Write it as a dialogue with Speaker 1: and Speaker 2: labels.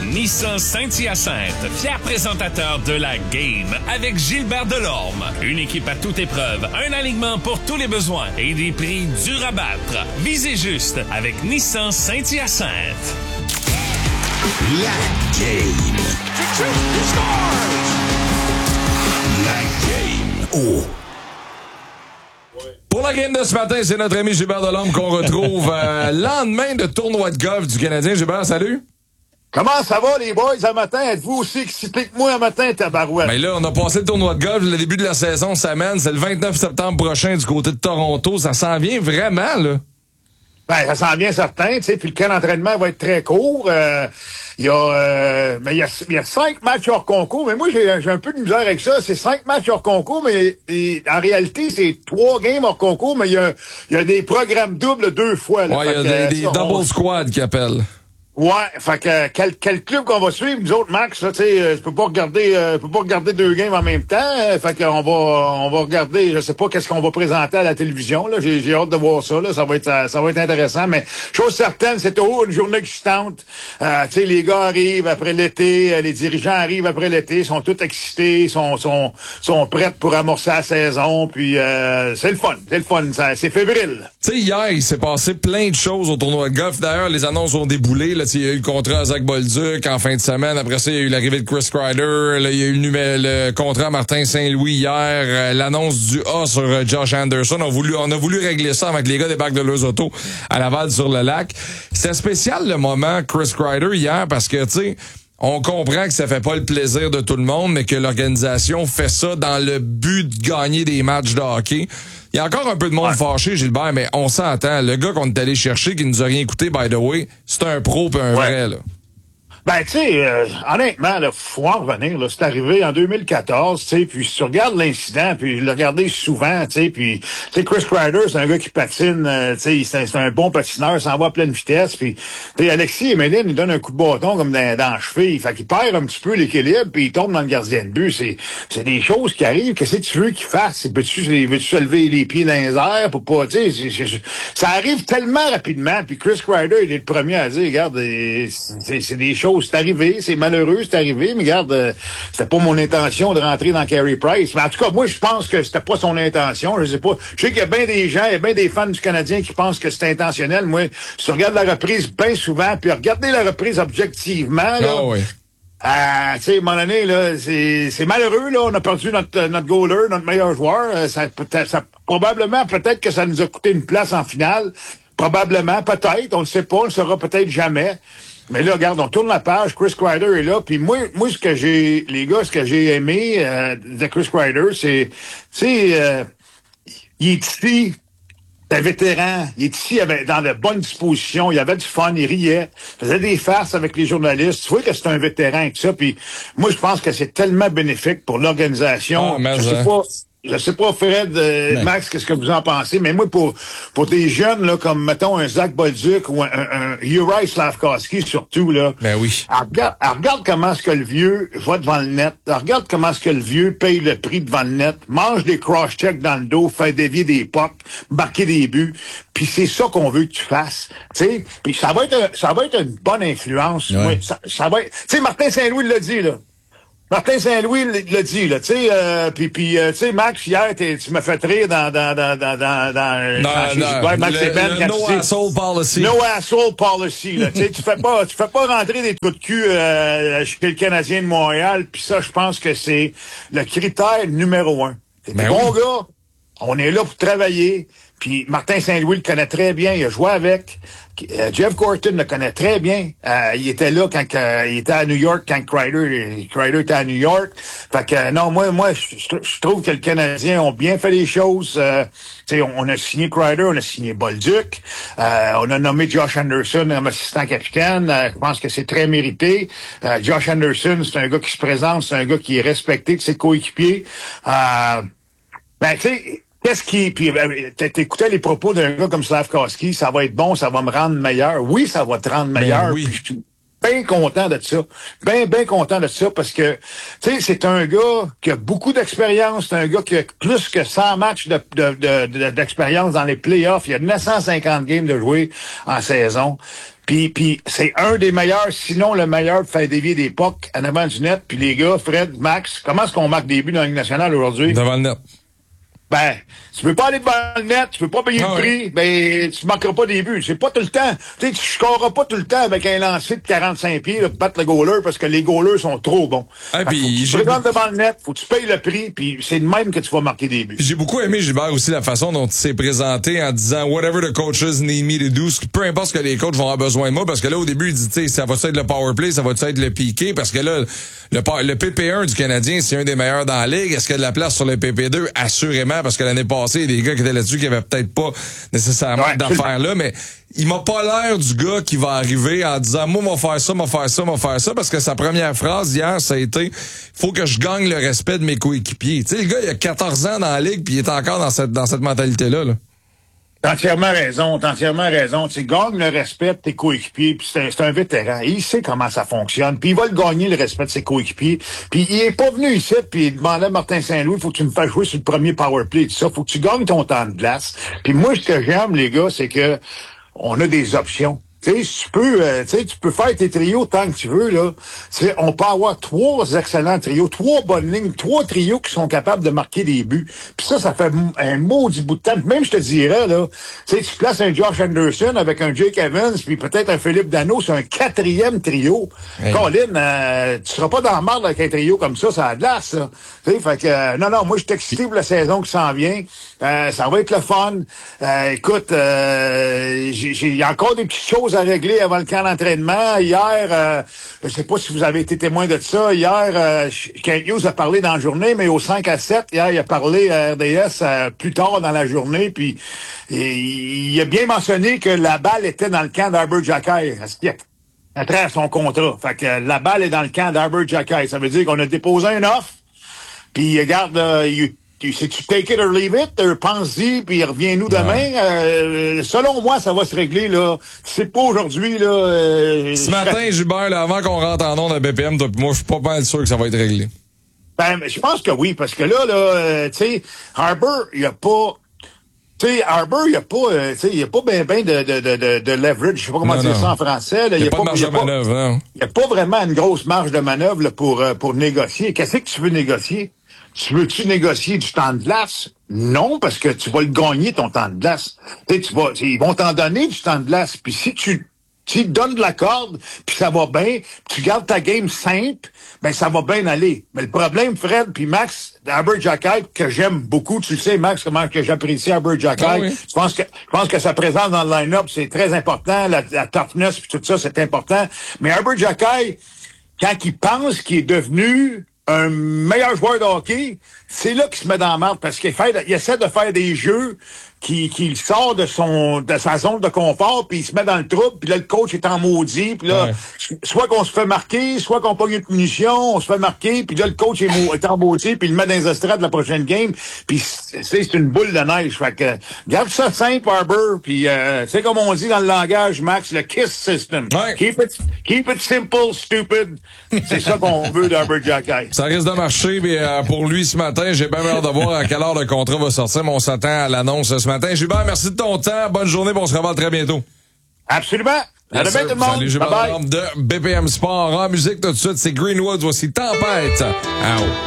Speaker 1: Nissan Saint-Hyacinthe, fier présentateur de la Game avec Gilbert Delorme. Une équipe à toute épreuve, un alignement pour tous les besoins et des prix durs à battre. Visez juste avec Nissan Saint-Hyacinthe.
Speaker 2: La Game. La Game. Oh.
Speaker 3: Pour la game de ce matin, c'est notre ami Gilbert Delorme qu'on retrouve lendemain de tournoi de golf du Canadien. Gilbert, salut!
Speaker 4: Comment ça va, les boys, un matin? Êtes-vous aussi excités que moi un matin, tabarouette?
Speaker 3: Ben là, on a passé le tournoi de golf, le début de la saison s'amène. C'est le 29 septembre prochain du côté de Toronto. Ça s'en vient vraiment, là.
Speaker 4: Ben, ça s'en vient certain, tu sais, puis le camp d'entraînement va être très court. Il y a 5 matchs hors concours, mais moi, j'ai un peu de misère avec ça. C'est 5 matchs hors concours, mais en réalité, c'est 3 games hors concours, mais il y a des programmes doubles 2 fois. Là.
Speaker 3: Ouais, il y a des double squad qui appellent.
Speaker 4: Ouais, fait que quel club qu'on va suivre, nous autres, Max, là, tu sais, je peux pas regarder 2 games en même temps. Fait qu'on va regarder, je sais pas qu'est-ce qu'on va présenter à la télévision, là. J'ai hâte de voir ça, là. Ça va être intéressant, mais chose certaine, c'est toujours une journée excitante. Tu sais, les gars arrivent après l'été, les dirigeants arrivent après l'été, sont tous excités, sont prêts pour amorcer la saison, puis c'est le fun, c'est fébrile.
Speaker 3: Tu sais, hier, il s'est passé plein de choses au tournoi de golf. D'ailleurs, les annonces ont déboulé, là. Il y a eu le contrat à Zach Bolduc en fin de semaine. Après ça, il y a eu l'arrivée de Chris Kreider. Là, il y a eu le contrat à Martin Saint-Louis hier. L'annonce du A sur Josh Anderson. On a voulu régler ça avec les gars des bacs de leurs autos à Laval sur le lac. C'était spécial le moment Chris Kreider hier parce que, tu sais, on comprend que ça fait pas le plaisir de tout le monde, mais que l'organisation fait ça dans le but de gagner des matchs de hockey. Il y a encore un peu de monde fâché, Gilbert, mais on s'entend. Le gars qu'on est allé chercher, qui nous a rien coûté, by the way, c'est un pro pis un vrai, là.
Speaker 4: Ben, tu sais, honnêtement, là, faut en revenir, là. C'est arrivé en 2014, tu sais, puis si tu regardes l'incident, puis le regarder souvent, tu sais, puis, tu sais, Chris Kreider, c'est un gars qui patine, tu sais, c'est un bon patineur, il s'en va à pleine vitesse, puis, tu sais, Alexis Emelin, il donne un coup de bâton comme dans la cheville, fait qu'il perd un petit peu l'équilibre, puis il tombe dans le gardien de but. C'est des choses qui arrivent. Qu'est-ce que tu veux qu'il fasse? Veux-tu se lever les pieds dans les airs pour pas, tu sais, ça arrive tellement rapidement, puis Chris Kreider, il est le premier à dire, regarde, c'est des choses. C'est arrivé, c'est malheureux, c'est arrivé, mais regarde, c'était pas mon intention de rentrer dans Carey Price. Mais en tout cas, moi, je pense que c'était pas son intention. Je sais pas. Je sais qu'il y a bien des gens, il y a bien des fans du Canadien qui pensent que c'est intentionnel. Moi, si tu regardes la reprise bien souvent, puis regardez la reprise objectivement, là.
Speaker 3: Oh, oui.
Speaker 4: Tu sais, à un moment donné, là, c'est malheureux, là. On a perdu notre goaler, notre meilleur joueur. Probablement, peut-être que ça nous a coûté une place en finale. Probablement, peut-être. On ne sait pas. On ne saura peut-être jamais. Mais là, regarde, on tourne la page, Chris Kreider est là, puis moi, ce que j'ai aimé de Chris Kreider, c'est, tu sais, il est ici, un vétéran, il est ici dans de bonnes dispositions, il avait du fun, il riait, faisait des farces avec les journalistes, tu vois que c'est un vétéran et tout ça, puis moi, je pense que c'est tellement bénéfique pour l'organisation. Je sais pas, Fred, Max, qu'est-ce que vous en pensez, mais moi, pour des jeunes, là, comme, mettons, un Zach Bolduc ou un Uri Slafkowski, surtout, là.
Speaker 3: Ben oui.
Speaker 4: Regarde comment est-ce que le vieux va devant le net. Regarde comment est-ce que le vieux paye le prix devant le net, mange des cross-checks dans le dos, fait dévier des pucks, marquer des buts. Puis c'est ça qu'on veut que tu fasses. Tu sais, puis ça va être une bonne influence.
Speaker 3: Ouais.
Speaker 4: Oui, ça va être, tu sais, Martin Saint-Louis l'a dit, là. Martin Saint-Louis l'a dit, là, tu sais, puis tu sais, Max, hier, tu m'as fait rire dans Max
Speaker 3: le no asshole policy.
Speaker 4: No asshole policy, là, tu sais, tu fais pas rentrer des trous de cul chez le Canadien de Montréal, puis ça, je pense que c'est le critère numéro 1. T'es un bon gars, on est là pour travailler, puis Martin Saint-Louis le connaît très bien, il a joué avec. Jeff Gorton le connaît très bien. Il était là quand il était à New York, quand Kreider était à New York. Fait que non, moi, je trouve que les Canadiens ont bien fait les choses. On a signé Kreider, on a signé Bolduc, on a nommé Josh Anderson comme assistant capitaine. Je pense que c'est très mérité. Josh Anderson, c'est un gars qui se présente, c'est un gars qui est respecté de ses coéquipiers. Ben, tu sais. Puis t'écoutais les propos d'un gars comme Slafkowski, ça va être bon, ça va me rendre meilleur. Oui, ça va te rendre meilleur.
Speaker 3: Oui.
Speaker 4: Puis je suis bien content de ça. Bien content de ça parce que, tu sais, c'est un gars qui a beaucoup d'expérience. C'est un gars qui a plus que 100 matchs d'expérience dans les playoffs. Il a 950 games de jouer en saison. Puis c'est un des meilleurs, sinon le meilleur pour faire dévier des pucks en avant du net. Puis les gars, Fred, Max, comment est-ce qu'on marque des buts dans la Ligue nationale aujourd'hui?
Speaker 3: Devant le net.
Speaker 4: Ben, tu peux pas aller devant le net, tu peux pas payer le prix, ben, tu marqueras pas des buts. C'est pas tout le temps. Tu sais, tu scoreras pas tout le temps avec un lancer de 45 pieds, là, pour battre le goaler, parce que les goalers sont trop bons.
Speaker 3: Ah, puis
Speaker 4: tu présentes devant le net, faut que tu payes le prix, puis c'est de même que tu vas marquer des buts.
Speaker 3: J'ai beaucoup aimé, Gilbert, aussi la façon dont il s'est présenté en disant « Whatever the coaches need me to do », peu importe ce que les coachs vont avoir besoin de moi, parce que là, au début, il dit, tu sais, ça va être le power play, ça va être le piqué, parce que là, le PP1 du Canadien, c'est un des meilleurs dans la ligue. Est-ce qu'il y a de la place sur le PP2? Assurément, parce que l'année passée, il y a des gars qui étaient là-dessus qui avaient peut-être pas nécessairement d'affaires là, mais il m'a pas l'air du gars qui va arriver en disant, moi, on va faire ça, on va faire ça, on va faire ça, parce que sa première phrase hier, ça a été, faut que je gagne le respect de mes coéquipiers. Tu sais, le gars, il a 14 ans dans la ligue, puis il est encore dans cette mentalité-là, là.
Speaker 4: T'as entièrement raison. Tu gagnes le respect de tes coéquipiers, puis c'est un vétéran. Il sait comment ça fonctionne, puis il va le gagner, le respect de ses coéquipiers. Puis il est pas venu ici, puis il demandait à Martin Saint-Louis, faut que tu me fasses jouer sur le premier power play, tout ça. Faut que tu gagnes ton temps de glace. Puis moi, ce que j'aime, les gars, c'est que on a des options. Tu sais, tu peux faire tes trios tant que tu veux, là. On peut avoir 3 excellents trios, 3 bonnes lignes, 3 trios qui sont capables de marquer des buts. Puis ça fait un maudit bout de temps. Même, je te dirais, là, tu sais, tu places un Josh Anderson avec un Jake Evans, puis peut-être un Philippe Danault, c'est un 4e trio. Hey. Colin, tu seras pas dans la marde avec un trio comme ça a de glace, ça. Tu sais, fait que, non, moi, je suis excité pour la saison qui s'en vient. Ça va être le fun. Écoute, il y a encore des petites choses à régler avant le camp d'entraînement. Hier, je sais pas si vous avez été témoin de ça. Hier, Kent Hughes a parlé dans la journée, mais au 5-7, hier, il a parlé à RDS plus tard dans la journée, puis il a bien mentionné que la balle était dans le camp d'Arbor Xhekaj. Après à son contrat. Fait que la balle est dans le camp d'Arbor Xhekaj. Ça veut dire qu'on a déposé un offre, puis regarde, si tu take it or leave it, pense-y, puis reviens-nous demain. Selon moi, ça va se régler, là. C'est pas aujourd'hui, là.
Speaker 3: Ce matin, Gilbert, là, avant qu'on rentre en onde à BPM, toi, moi, je suis pas mal sûr que ça va être réglé.
Speaker 4: Ben, je pense que oui, parce que là, tu sais, Arbor, il y a pas... Tu sais, Arbor, il y a pas ben de leverage. Je sais pas comment dire ça en français. Il y a pas de marge de manœuvre, non. Il y a pas vraiment une grosse marge de manœuvre là, pour négocier. Qu'est-ce que tu veux négocier? Veux-tu négocier du temps de glace? Non, parce que tu vas le gagner, ton temps de glace. Ils vont t'en donner du temps de glace. Puis si tu donnes de la corde, puis ça va bien, tu gardes ta game simple, ben ça va bien aller. Mais le problème, Fred, puis Max, Arbor Xhekaj, que j'aime beaucoup, tu le sais, Max, comment que j'apprécie Arbor Xhekaj. Ah oui. Je pense que sa présence dans le line-up, c'est très important. La toughness, puis tout ça, c'est important. Mais Arbor Xhekaj, quand il pense qu'il est devenu un meilleur joueur de hockey, c'est là qu'il se met dans la merde parce qu'il essaie de faire des jeux qui sort de sa zone de confort, puis il se met dans le trouble, puis là, le coach est en maudit, puis là, soit qu'on se fait marquer, soit qu'on pogne une punition, on se fait marquer, puis là, le coach est en maudit, puis il le met dans les estrades de la prochaine game, puis c'est une boule de neige. Fait que, garde ça simple, Arbor, puis c'est comme on dit dans le langage, Max, le KISS system. Ouais. Keep it simple, stupid. C'est ça qu'on veut d'Arbor Xhekaj.
Speaker 3: Ça risque de marcher, mais pour lui, ce matin, j'ai bien hâte de voir à quelle heure le contrat va sortir, mais on s'attend à l'annonce ce matin. Gilbert, merci de ton temps. Bonne journée, on se revoit très bientôt.
Speaker 4: Absolument. À demain, tout le monde.
Speaker 3: Salut, Gilbert de BPM Sport. En musique, tout de suite, c'est Greenwoods. Voici Tempête. Out.